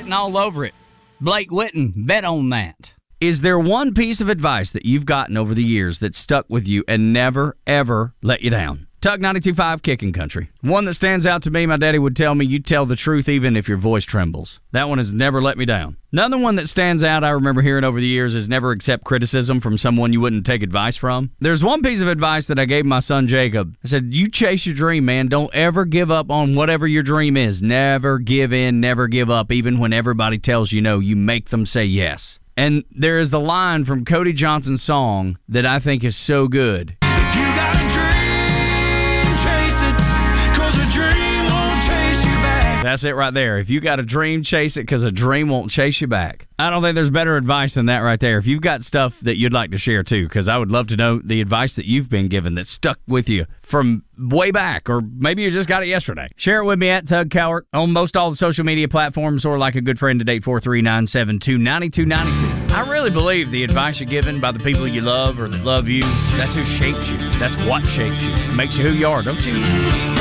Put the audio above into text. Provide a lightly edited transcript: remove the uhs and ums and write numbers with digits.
written all over it. Blake Whitten, bet on that. Is there one piece of advice that you've gotten over the years that stuck with you and never, ever let you down? Tug 92.5 Kicking Country. One that stands out to me, my daddy would tell me, you tell the truth even if your voice trembles. That one has never let me down. Another one that stands out I remember hearing over the years is never accept criticism from someone you wouldn't take advice from. There's one piece of advice that I gave my son Jacob. I said, you chase your dream, man. Don't ever give up on whatever your dream is. Never give in, never give up. Even when everybody tells you no, you make them say yes. And there is the line from Cody Johnson's song that I think is so good. If you got a dream, chase it, 'cause a dream won't chase you back. That's it right there. If you got a dream, chase it, because a dream won't chase you back. I don't think there's better advice than that right there. If you've got stuff that you'd like to share too, because I would love to know the advice that you've been given that stuck with you from way back, or maybe you just got it yesterday. Share it with me at Tug Cowart on most all the social media platforms, or like a good friend at 843-972-9292. I really believe the advice you're given by the people you love or that love you, that's who shapes you. That's what shapes you. Makes you who you are, don't you?